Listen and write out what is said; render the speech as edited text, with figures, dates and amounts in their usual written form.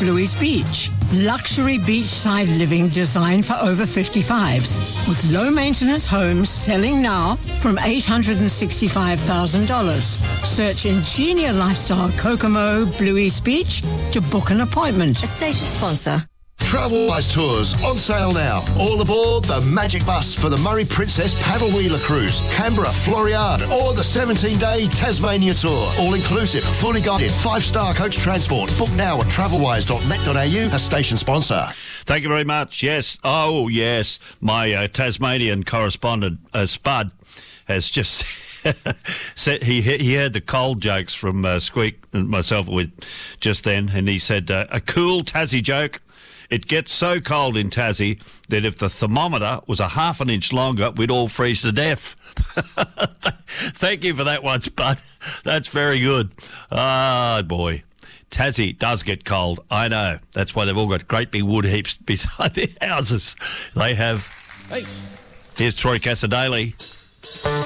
Bluey's Beach. Luxury beachside living designed for over 55s. With low-maintenance homes selling now from $865,000. Search Ingenia Lifestyle Kokomo Bluey's Beach to book an appointment. A station sponsor. Travelwise Tours on sale now. All aboard the Magic Bus for the Murray Princess Paddle Wheeler Cruise, Canberra, Floriade, or the 17-day Tasmania Tour. All inclusive, fully guided, 5-star coach transport. Book now at travelwise.net.au, a station sponsor. Thank you very much. Yes. Oh, yes. My Tasmanian correspondent, Spud, has just said he heard the cold jokes from Squeak and myself just then, and he said, a cool Tassie joke. It gets so cold in Tassie that if the thermometer was a half an inch longer, we'd all freeze to death. Thank you for that one, Spud. That's very good. Ah, boy. Tassie does get cold. I know. That's why they've all got great big wood heaps beside their houses. They have... Hey, here's Troy Cassadaly.